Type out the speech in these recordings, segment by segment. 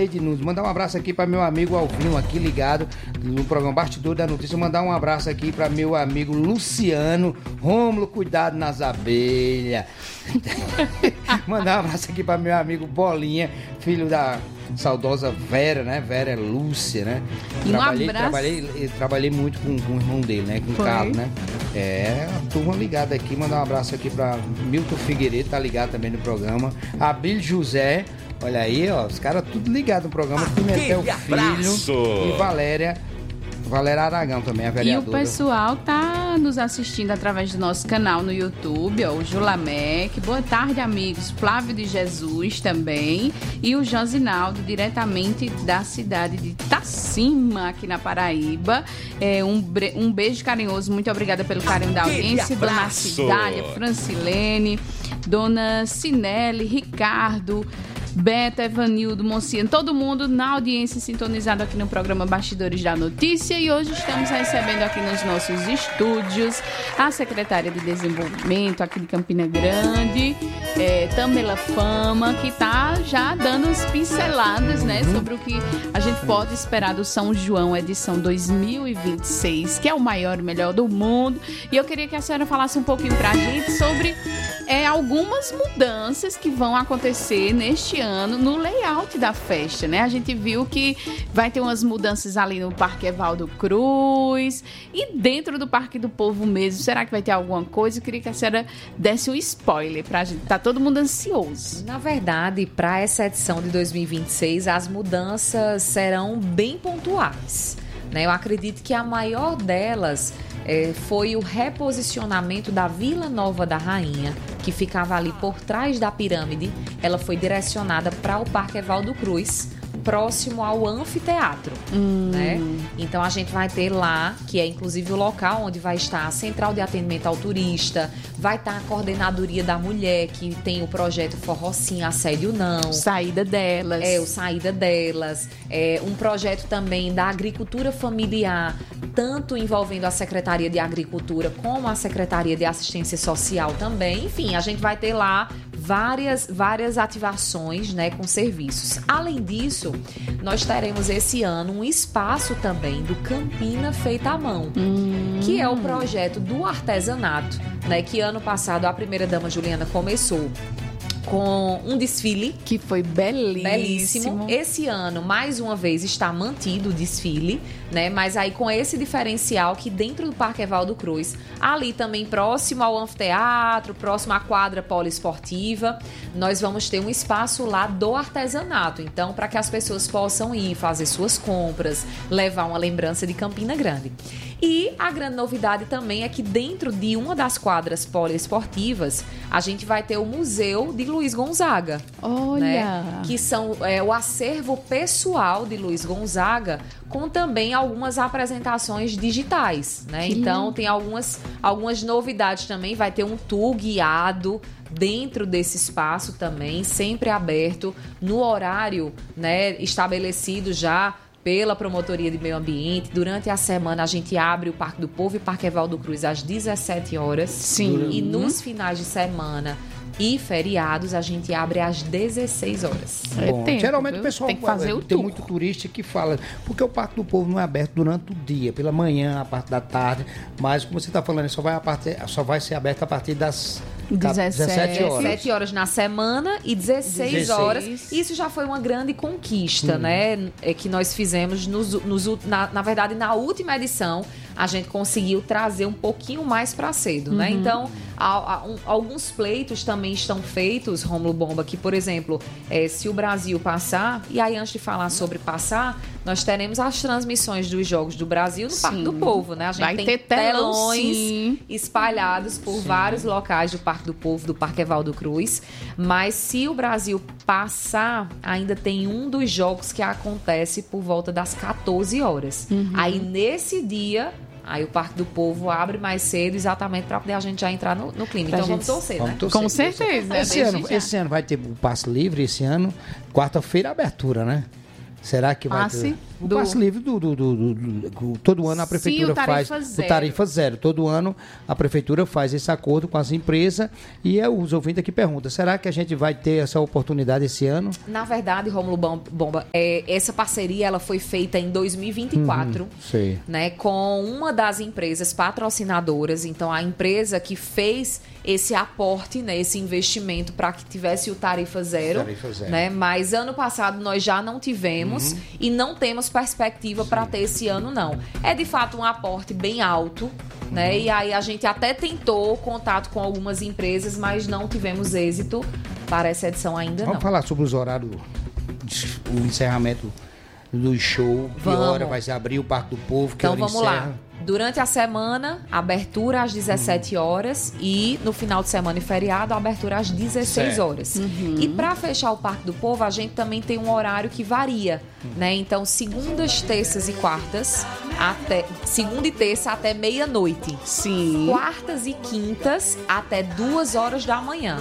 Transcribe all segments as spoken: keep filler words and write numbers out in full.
Rede Nunes. Mandar um abraço aqui para meu amigo Alvinho, aqui ligado no programa Bastidor da Notícia. Mandar um abraço aqui para meu amigo Luciano. Rômulo, cuidado nas abelhas. Mandar um abraço aqui para meu amigo Bolinha, filho da saudosa Vera, né? Vera Lúcia, né? E trabalhei, um abraço. trabalhei, trabalhei muito com, com o irmão dele, né? Com o Carlos, né? É, a turma ligada aqui. Mandar um abraço aqui para Milton Figueiredo, tá ligado também no programa. Abílio José, olha aí, ó, os caras tudo ligado no programa. Pimentel Filho e Valéria. Valéria Aragão também, a vereadora. E o pessoal tá nos assistindo através do nosso canal no YouTube, ó, o Julamec. Boa tarde, amigos. Flávio de Jesus também. E o Josinaldo, diretamente da cidade de Itacima, aqui na Paraíba. É, um, bre- um beijo carinhoso. Muito obrigada pelo carinho da audiência. Dona Cidália, Francilene, Dona Cinelli, Ricardo, Beto, Evanildo, Monciano, todo mundo na audiência sintonizado aqui no programa Bastidores da Notícia. E hoje estamos recebendo aqui nos nossos estúdios a secretária de Desenvolvimento aqui de Campina Grande, é, Tamela Fama, que está já dando as pinceladas, né, sobre o que a gente pode esperar do São João edição dois mil e vinte e seis, que é o maior e melhor do mundo. E eu queria que a senhora falasse um pouquinho pra gente sobre é, algumas mudanças que vão acontecer neste ano no layout da festa, né? A gente viu que vai ter umas mudanças ali no Parque Evaldo Cruz e dentro do Parque do Povo mesmo. Será que vai ter alguma coisa? Eu queria que a senhora desse um spoiler pra gente. Tá todo mundo ansioso. Na verdade, para essa edição de dois mil e vinte e seis, as mudanças serão bem pontuais, né? Eu acredito que a maior delas É, foi o reposicionamento da Vila Nova da Rainha, que ficava ali por trás da pirâmide. Ela foi direcionada para o Parque Evaldo Cruz, próximo ao anfiteatro, hum. né? Então a gente vai ter lá, que é inclusive o local onde vai estar a Central de Atendimento ao Turista, vai estar a Coordenadoria da Mulher, que tem o projeto Forró Sim, Assédio Não. Saída delas. É, o Saída delas. É, um projeto também da Agricultura Familiar, tanto envolvendo a Secretaria de Agricultura como a Secretaria de Assistência Social também. Enfim, a gente vai ter lá várias, várias ativações, né, com serviços. Além disso, nós teremos esse ano um espaço também do Campina Feita à Mão, hum. que é o projeto do artesanato, né, que ano passado a primeira-dama Juliana começou com um desfile que foi belíssimo. belíssimo. Esse ano, mais uma vez, está mantido o desfile, né? Mas aí com esse diferencial que dentro do Parque Evaldo Cruz, ali também próximo ao anfiteatro, próximo à quadra poliesportiva, nós vamos ter um espaço lá do artesanato. Então, para que as pessoas possam ir fazer suas compras, levar uma lembrança de Campina Grande. E a grande novidade também é que dentro de uma das quadras poliesportivas, a gente vai ter o Museu de Luiz Gonzaga. Olha! Né? Que são é, o acervo pessoal de Luiz Gonzaga, com também algumas apresentações digitais, né? Que então, tem algumas, algumas novidades também. Vai ter um tour guiado dentro desse espaço também, sempre aberto, no horário, né, estabelecido já pela Promotoria de Meio Ambiente. Durante a semana a gente abre o Parque do Povo e Parque Evaldo Cruz às dezessete horas. Sim. E nos finais de semana e feriados a gente abre às dezesseis horas. É Bom, tempo, geralmente viu? o pessoal tem que fazer o tem tour. muito turista que fala, porque o Parque do Povo não é aberto durante o dia, pela manhã, a parte da tarde, mas como você está falando, só vai, a partir, só vai ser aberto a partir das dezessete horas. dezessete horas na semana e dezesseis, dezesseis horas. Isso já foi uma grande conquista, hum. né? É que nós fizemos, nos, nos, na, na verdade, na última edição, a gente conseguiu trazer um pouquinho mais para cedo, uhum. né? Então, a, a, um, alguns pleitos também estão feitos, Rômulo Bomba, que, por exemplo, é, se o Brasil passar, e aí antes de falar sobre passar, nós teremos as transmissões dos Jogos do Brasil no sim. Parque do Povo, né? A gente vai tem ter telões sim. espalhados por sim. vários locais do Parque do Povo, do Parque Evaldo Cruz, mas se o Brasil passar, ainda tem um dos jogos que acontece por volta das quatorze horas. Uhum. Aí, nesse dia, aí o Parque do Povo abre mais cedo, exatamente para poder a gente já entrar no, no clima. Pra então, gente... vamos torcer, vamos né? Torcer. Com certeza. Esse ano, esse ano vai ter o passe livre, esse ano, quarta-feira, abertura, né? Será que vai passe? ter... O do... passe livre do, do, do, do, do, do todo ano a prefeitura Sim, o tarifa faz zero. o tarifa zero. Todo ano a prefeitura faz esse acordo com as empresas e é, os ouvintes aqui perguntam, será que a gente vai ter essa oportunidade esse ano? Na verdade, Rômulo Bomba, é, essa parceria ela foi feita em dois mil e vinte e quatro, Uhum, sei. né, com uma das empresas patrocinadoras. Então, a empresa que fez esse aporte, né, esse investimento para que tivesse o tarifa zero, Tarifa zero. né? Mas ano passado nós já não tivemos Uhum. e não temos perspectiva para ter esse ano, não. É de fato um aporte bem alto, né? Uhum. E aí a gente até tentou contato com algumas empresas, mas não tivemos êxito para essa edição ainda. Vamos não. falar sobre os horários, o encerramento do show, que Vamos. hora vai se abrir o Parque do Povo, que Então hora vamos encerra? lá. Durante a semana, abertura às dezessete horas e no final de semana e feriado, abertura às dezesseis Certo. horas. E para fechar o Parque do Povo, a gente também tem um horário que varia, né? Então, segundas, terças e quartas, até segunda e terça até meia-noite. Sim. Quartas e quintas até duas horas da manhã.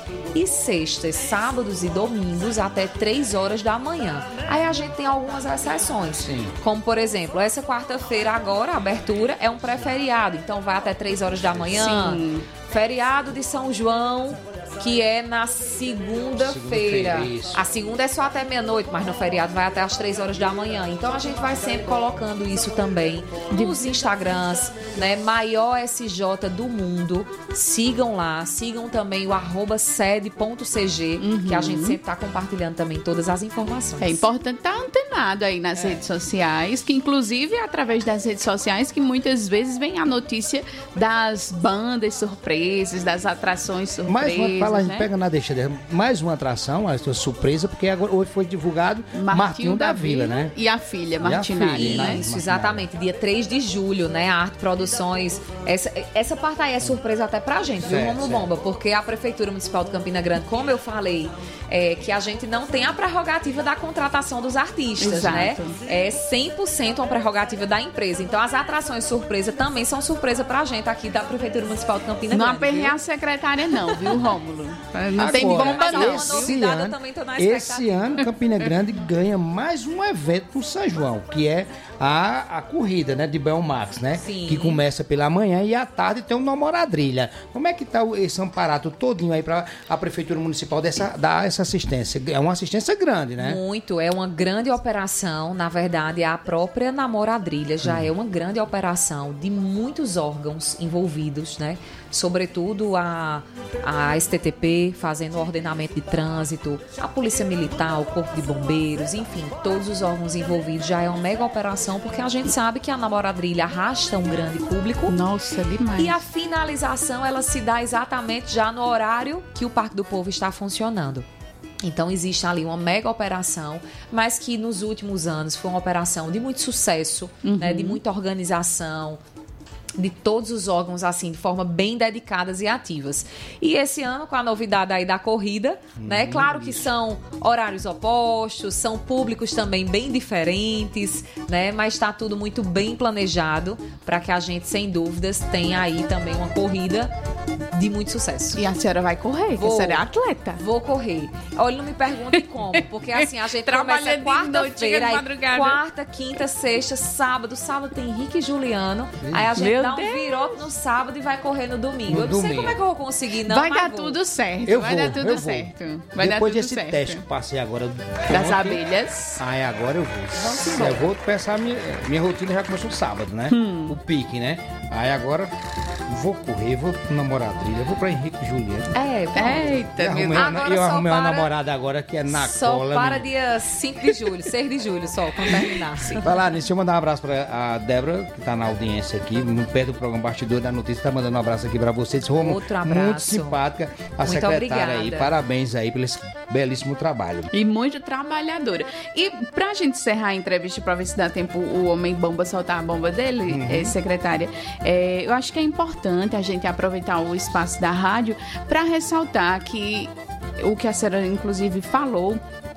E sextas, sábados e domingos até três horas da manhã. Aí a gente tem algumas exceções. Sim. Como, por exemplo, essa quarta-feira agora, a abertura é um pré-feriado. Então vai até três horas da manhã. Sim. Feriado de São João, que é na segunda-feira. Segunda-feira, isso. A segunda é só até meia-noite, mas no feriado vai até as três horas da manhã. Então a gente vai sempre colocando isso também nos Instagrams, né? Maior S J do mundo. Sigam lá, sigam também o arroba sede ponto c g, que a gente sempre está compartilhando também todas as informações. É importante estar antenado aí nas redes sociais, que inclusive é através das redes sociais que muitas vezes vem a notícia das bandas surpresas, das atrações surpresas, Mais uma, fala, né? pega na deixa dela, mais uma atração, a sua surpresa, porque agora, hoje foi divulgado Martinho, da, Vila, né? E a filha, Martinalha, filha, né? Isso, exatamente. Dia três de julho, né? A Arte Produções. Essa, essa parte aí é surpresa até pra gente, viu, Certo, Rômulo certo. Bomba? Porque a Prefeitura Municipal de Campina Grande, como eu falei, é que a gente não tem a prerrogativa da contratação dos artistas, Exato. né? É cem por cento uma prerrogativa da empresa. Então, as atrações surpresa também são surpresa pra gente aqui da Prefeitura Municipal de Campina Não Grande. aperrear viu? a secretária não, viu, Rômulo? Não Agora, tem bomba Mas não. uma esse novidade, eu ano, também tô na esse expectativa. ano, Campina Grande ganha mais um evento no São João, que é a, a corrida, né, de Belmax, né? Sim. Que começa pela manhã e à tarde tem um namoradrilha. Como é que tá o- esse amparato todinho aí para a Prefeitura Municipal dessa, dar essa assistência? É uma assistência grande, né? Muito, é uma grande operação. Na verdade, a própria namoradrilha já é uma grande operação de muitos órgãos envolvidos, né? Sobretudo a, a S T T P fazendo o ordenamento de trânsito, a Polícia Militar, o Corpo de Bombeiros, enfim, todos os órgãos envolvidos. Já é uma mega operação, porque a gente sabe que a namoradrilha arrasta um grande público. Nossa, demais. E a finalização, ela se dá exatamente já no horário que o Parque do Povo está funcionando. Então, existe ali uma mega operação, mas que nos últimos anos foi uma operação de muito sucesso, né, de muita organização, de todos os órgãos, assim, de forma bem dedicadas e ativas. E esse ano, com a novidade aí da corrida, né? Claro que são horários opostos, são públicos também bem diferentes, né? Mas está tudo muito bem planejado para que a gente, sem dúvidas, tenha aí também uma corrida de muito sucesso. E a senhora vai correr, que Vou. a senhora é atleta. Vou correr. Olha, não me pergunte como, porque assim, a gente Trabalha começa de quarta-feira, noite, chega de aí madrugada. quarta, quinta, sexta, sábado. Sábado tem Henrique e Juliano. Aí a gente Meu dá um Deus. virote no sábado e vai correr no domingo. No eu não sei domingo. como é que eu vou conseguir, não. vai mas dar vou. tudo certo. Eu vai vou, dar tudo eu vou. certo. Vai Depois dar desse tudo certo. teste que passei agora Das ontem, abelhas. Aí agora eu vou. Eu vou pensar, minha, minha rotina já começou sábado, né? Hum. O pique, né? Aí agora vou correr, vou pro namoradrilha, vou pra Henrique e Juliano. É, vamos. E Eita, arrumei, meu uma, Agora eu só arrumei uma para- namorada agora que é na Só cola. para menino. dia cinco de julho, seis de julho só, quando terminar. Vai lá, deixa eu mandar um abraço pra a Débora, que tá na audiência aqui, no pé do programa Bastidor da Notícia, tá mandando um abraço aqui pra vocês. Romo, Outro abraço. muito simpática a Muito secretária aí. obrigada. Parabéns aí pelo esse belíssimo trabalho. E muito trabalhadora. E pra gente encerrar a entrevista, pra ver se dá tempo o homem bomba soltar a bomba dele, Uhum. eh, secretária, eh, eu acho que é importante a gente aproveitar o espaço da rádio pra ressaltar que o que a senhora, inclusive, falou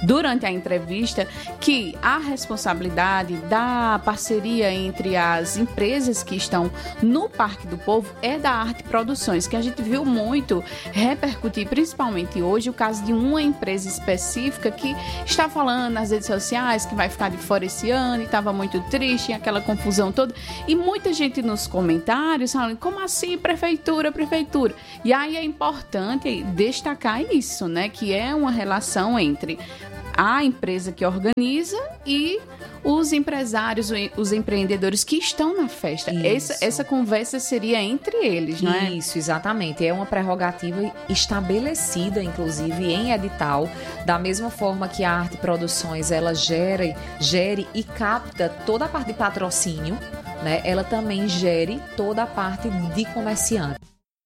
durante a entrevista que a responsabilidade da parceria entre as empresas que estão no Parque do Povo é da Arte Produções, que a gente viu muito repercutir, principalmente hoje, o caso de uma empresa específica que está falando nas redes sociais que vai ficar de fora esse ano e estava muito triste, aquela confusão toda. E muita gente nos comentários falando, como assim, prefeitura, prefeitura? E aí é importante destacar isso, né? Que é uma relação entre a empresa que organiza e os empresários, os empreendedores que estão na festa. Essa, essa conversa seria entre eles, não é? Isso, exatamente. É uma prerrogativa estabelecida, inclusive, em edital, da mesma forma que a Arte Produções, ela gere, gere e capta toda a parte de patrocínio, né? Ela também gere toda a parte de comerciante.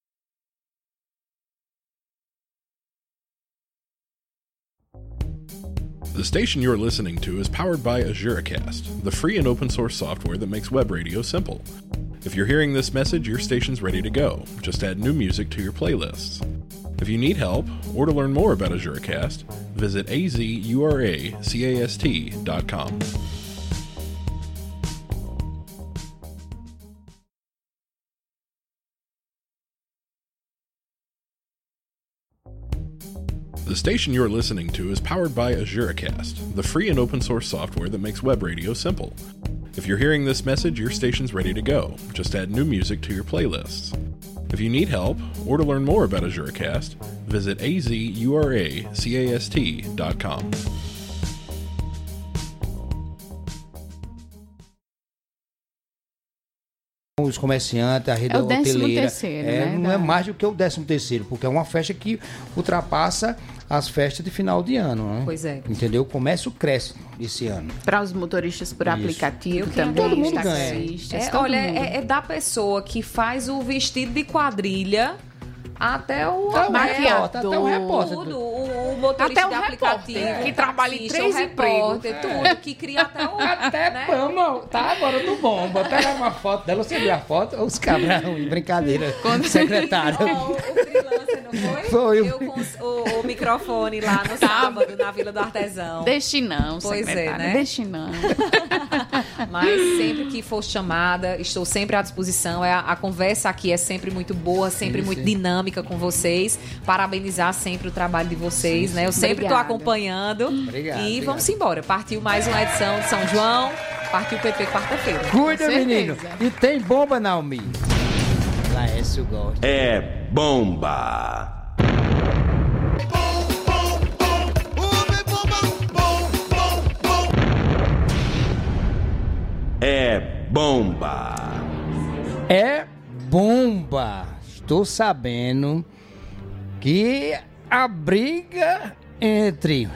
The station you're listening to is powered by AzureCast, the free and open source software that makes web radio simple. If you're hearing this message, your station's ready to go. Just add new music to your playlists. If you need help, or to learn more about AzureCast, visit a z u r a c a s t dot com. The station you're listening to is powered by AzureCast, the free and open source software that makes web radio simple. If you're hearing this message, your station's ready to go. Just add new music to your playlists. If you need help, or to learn more about AzureCast, visit a z u r a c a s t dot com. Os comerciantes, a rede é o hoteleira. décimo terceiro, é, né? Não é mais do que o décimo terceiro, porque é uma festa que ultrapassa as festas de final de ano, né? Pois é. Entendeu? O comércio cresce esse ano. Para os motoristas por Isso. aplicativo Eu também, todo mundo os ganha. taxistas, É, todo olha, mundo. é, é da pessoa que faz o vestido de quadrilha até o Até o maquiador, repórter, até o repórter. tudo, o, o motorista Até o de aplicativo, repórter, que o trabalha em taxista, três o repórter, empregos. tudo, que cria até o... Até né? vamos, tá agora do bom. Botaram uma foto dela, você viu a foto? Os cabrão, brincadeira. Secretário. Ó, o, o freelancer, não foi? Foi. Eu com os- o, o microfone lá no sábado, na Vila do Artesão. Deixe não, Pois é, secretária, né? deixe não. Mas sempre que for chamada, estou sempre à disposição. É, a, a conversa aqui é sempre muito boa, sempre Sim, muito sim. dinâmica com vocês. Parabenizar sempre o trabalho de vocês, né? Eu sempre estou Obrigada. acompanhando. Obrigado, e obrigado. vamos embora. Partiu mais uma edição de São João. Partiu o P P quarta-feira. Cuida, Com certeza. menino. E tem bomba, Naomi. Laércio gosta. É bomba. É bomba. É bomba. Estou sabendo que a briga entre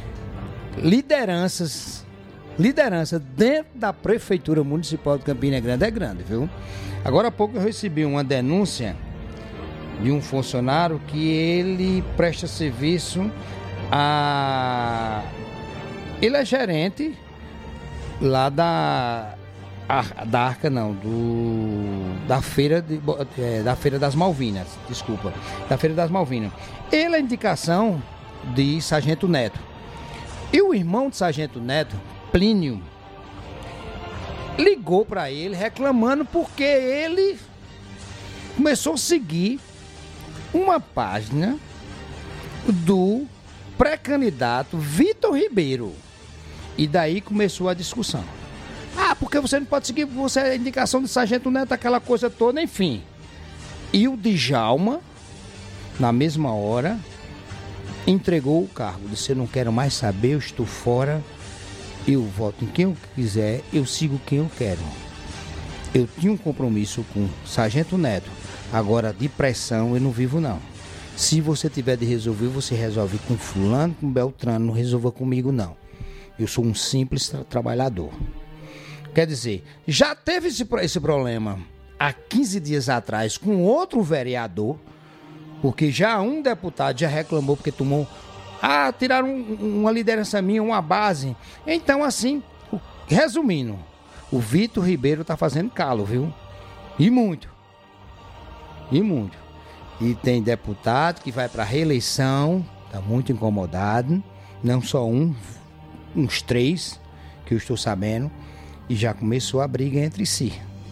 lideranças, liderança dentro da Prefeitura Municipal de Campina Grande é grande, viu? Agora há pouco eu recebi uma denúncia de um funcionário que ele presta serviço a... Ele é gerente lá da... Ar- da Arca não, do da feira de, é, da feira das Malvinas, desculpa, da feira das Malvinas. Ele é indicação de Sargento Neto. E o irmão de Sargento Neto, Plínio, ligou para ele reclamando porque ele começou a seguir uma página do pré-candidato Vitor Ribeiro. E daí começou a discussão. Ah, porque você não pode seguir, você é indicação de Sargento Neto, aquela coisa toda, enfim. E o Djalma, na mesma hora, entregou o cargo. Disse, eu não quero mais saber, eu estou fora, eu voto em quem eu quiser, eu sigo quem eu quero. Eu tinha um compromisso com Sargento Neto, agora de pressão eu não vivo não. Se você tiver de resolver, você resolve com fulano, com Beltrano, não resolva comigo não. Eu sou um simples tra- trabalhador. Quer dizer, já teve esse, pro- esse problema há quinze dias atrás com outro vereador, porque já um deputado já reclamou porque tomou... Ah, tiraram um- uma liderança minha, uma base. Então, assim, o- resumindo, o Vitor Ribeiro tá fazendo calo, viu? E muito. E muito. E tem deputado que vai para reeleição, tá muito incomodado, Não só um, uns três, que eu estou sabendo, e já começou a briga entre si.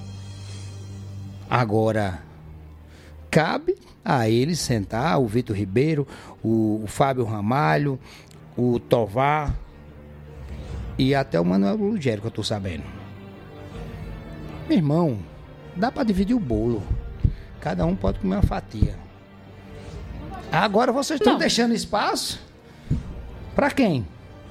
Agora, cabe a eles sentar, o Vitor Ribeiro, o, o Fábio Ramalho, o Tovar e até o Manuel Lugero, que eu estou sabendo. Meu irmão, dá para dividir o bolo. Cada um pode comer uma fatia. Agora vocês estão deixando espaço para quem?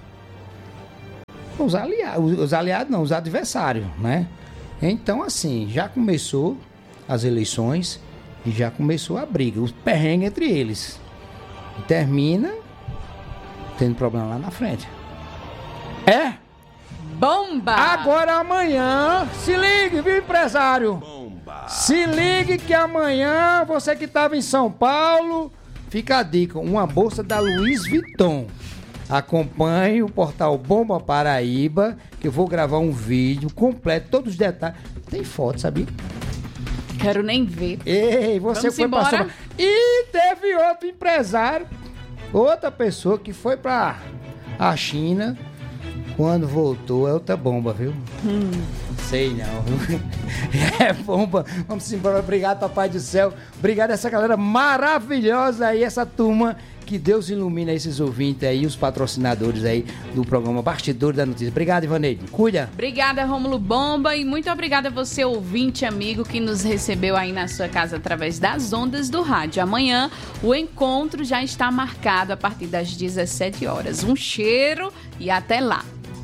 Os aliados, os aliados não, os adversários, né? Então, assim, já começou as eleições e já começou a briga, os perrengues entre eles. E termina tendo problema lá na frente. É? Bomba! Agora amanhã, se ligue, viu, empresário? Bomba! Se ligue que amanhã, você que estava em São Paulo, fica a dica, uma bolsa da Louis Vuitton. Acompanhe o portal Bomba Paraíba, que eu vou gravar um vídeo completo, todos os detalhes. Tem foto, sabia? Quero nem ver. Ei, você Vamos foi embora? pra São... E teve outro empresário, outra pessoa que foi pra a China, quando voltou é outra bomba, viu? Hum. Sei não, viu? É bomba. Vamos embora. Obrigado, Papai do Céu. Obrigado a essa galera maravilhosa aí, essa turma. Que Deus ilumina esses ouvintes aí, os patrocinadores aí do programa Bastidores da Notícia. Obrigado, Ivaneide. Cuida. Obrigada, Rômulo Bomba, e muito obrigada a você, ouvinte, amigo, que nos recebeu aí na sua casa através das ondas do rádio. Amanhã o encontro já está marcado a partir das dezessete horas. Um cheiro e até lá.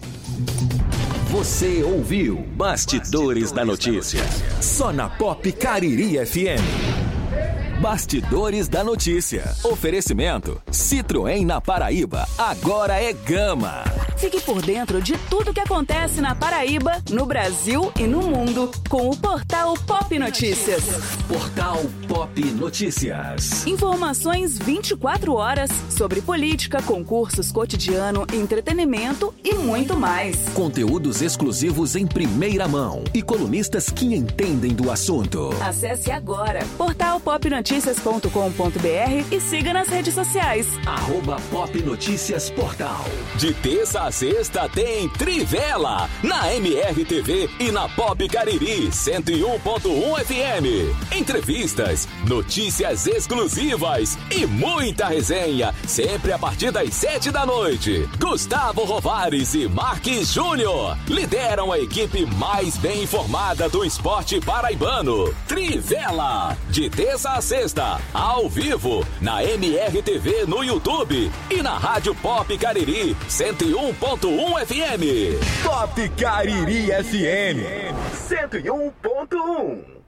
Você ouviu Bastidores da Notícia. Só na Pop Cariri F M. Bastidores da Notícia. Oferecimento Citroën na Paraíba. Agora é Gama. Fique por dentro de tudo que acontece na Paraíba, no Brasil e no mundo com o portal Pop Notícias. Portal Pop Notícias. Informações vinte e quatro horas sobre política, concursos, cotidiano, entretenimento e muito mais. Conteúdos exclusivos em primeira mão e colunistas que entendem do assunto. Acesse agora portal pop notícias ponto com ponto b r e siga nas redes sociais. Arroba Pop Notícias Portal. De terça a sexta tem Trivela na M R T V e na Pop Cariri cento e um ponto um F M. Entrevistas, notícias exclusivas e muita resenha, sempre a partir das sete da noite. Gustavo Rovares e Marques Júnior lideram a equipe mais bem informada do esporte paraibano. Trivela, de terça a sexta, ao vivo, na M R T V no YouTube e na Rádio Pop Cariri cento e um ponto um F M. Pop Cariri F M cento e um ponto um.